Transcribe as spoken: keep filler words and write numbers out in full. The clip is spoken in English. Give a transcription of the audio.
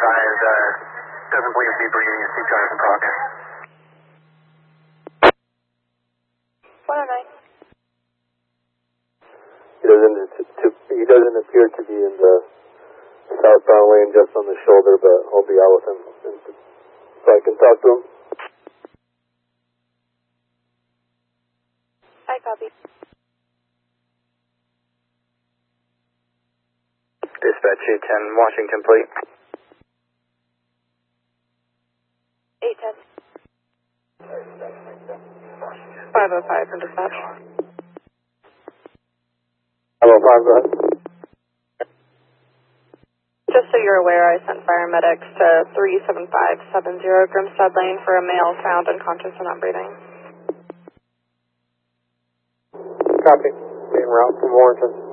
advised, uh, doesn't believe to be breathing, C P R is in progress. one oh nine. He doesn't, he doesn't appear to be in the southbound lane, just on the shoulder, but I'll be out with him so I can talk to him. I copy. Dispatch eight ten, Washington plate. eight ten. five oh five from dispatch. Hello, five, go ahead. Just so you're aware, I sent paramedics to three seven five seven zero Grimstad Lane for a male found unconscious and not breathing. Copy. Being route from Warrington.